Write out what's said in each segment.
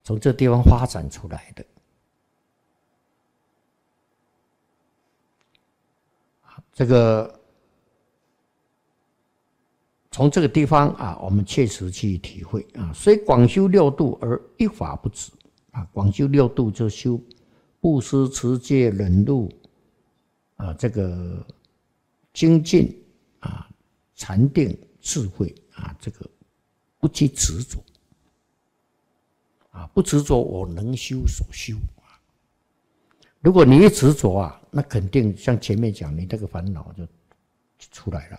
从这地方发展出来的。这个从这个地方啊，我们切实去体会啊。虽广修六度而一法不止啊，广修六度就修布施、持戒、忍辱啊，这个精进啊、禅定、智慧啊，这个不去执着啊，不执着我能修所修啊。如果你一执着啊，那肯定像前面讲，你这个烦恼就出来了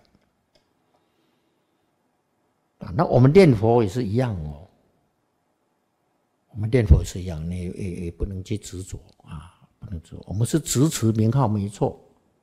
啊。那我们念佛也是一样哦，我们念佛也是一样，你也不能去执着啊，不能执着。我们是直持名号没错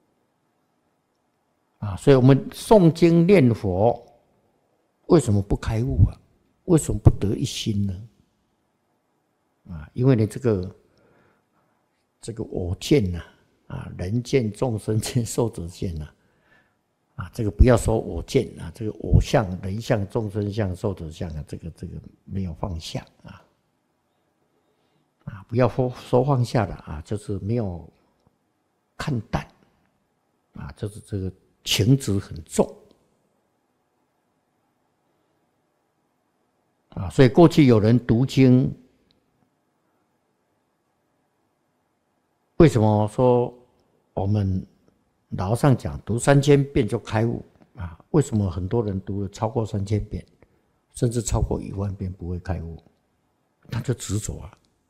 啊，所以我们诵经念佛，为什么不开悟啊？为什么不得一心呢？啊，因为你这个我见呐，啊，人见、众生见、寿者见呐，啊，这个不要说我见啊，这个我相、人相、众生相、寿者相啊，这个没有放下啊，啊，不要说放下了啊，就是没有看淡啊，就是这个情执很重啊，所以过去有人读经。为什么说我们老和尚讲读3000遍就开悟啊？为什么很多人读了超过3000遍，甚至超过10000遍不会开悟？他就执着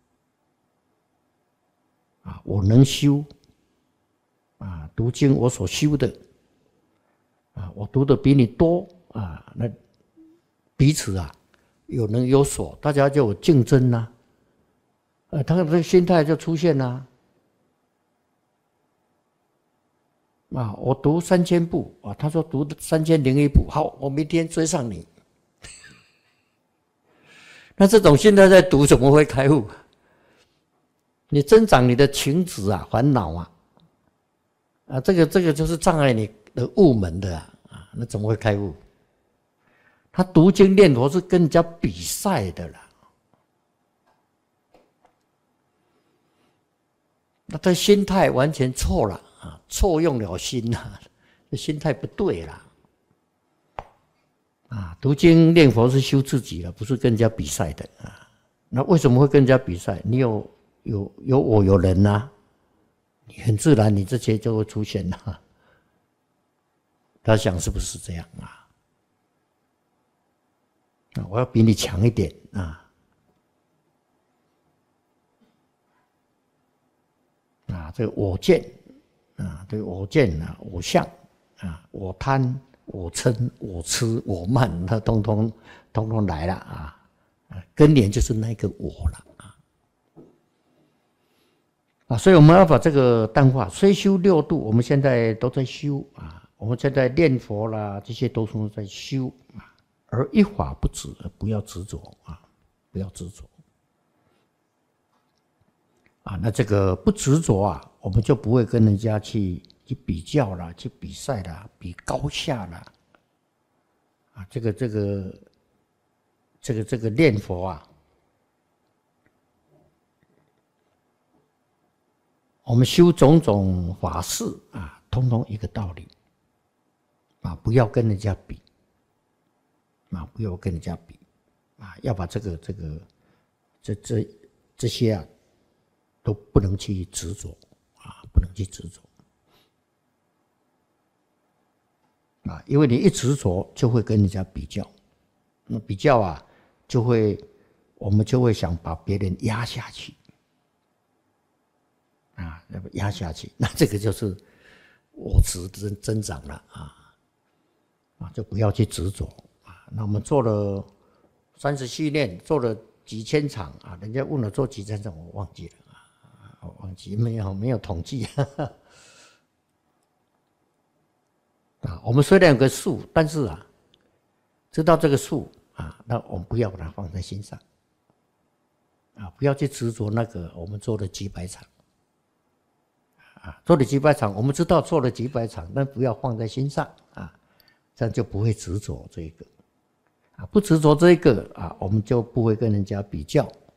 啊！我能修啊，读经我所修的啊，我读的比你多啊，那彼此啊有能有所，大家就有竞争呐，他的这个心态就出现啦。啊，我读3000部啊，他说读3001部，好，我明天追上你。那这种心态在读，怎么会开悟？你增长你的情执啊、烦恼啊，这个就是障碍你的悟门的啊，那怎么会开悟？他读经念佛是跟人家比赛的啦，那他心态完全错了。啊，错用了心啊，这心态不对啦！啊，读经念佛是修自己的，不是跟人家比赛的啊。那为什么会跟人家比赛？你有我有人啊，你很自然，你这些就会出现了。他想是不是这样啊？我要比你强一点啊！啊，这个我见。啊，这个我见啊，我相啊，我贪，我嗔，我痴，我慢，它通通来了啊！根源就是那个我了啊！所以我们要把这个淡化。虽修6度，我们现在都在修啊，我们现在念佛啦，这些都是在修啊，而一法不止，不要执着啊，不要执着啊！那这个不执着啊。我们就不会跟人家去比较啦，去比赛啦，比高下啦。啊，这个念佛啊，我们修种种法事啊，通通一个道理啊，不要跟人家比啊，不要跟人家比啊，要把这些啊都不能去执着。不能去执着啊，因为你一执着就会跟人家比较，那比较啊，我们就会想把别人压下去啊，压下去，那这个就是我执增长了啊，就不要去执着啊。那我们做了37年，做了几千场啊，人家问了做几千场，我忘记了。我忘记没有统计啊。我们虽然有个数，但是啊，知道这个数啊，那我们不要把它放在心上啊，不要去执着那个我们做了几百场啊，做了几百场，我们知道做了几百场，但不要放在心上啊，这样就不会执着这个啊，不执着这个啊，我们就不会跟人家比较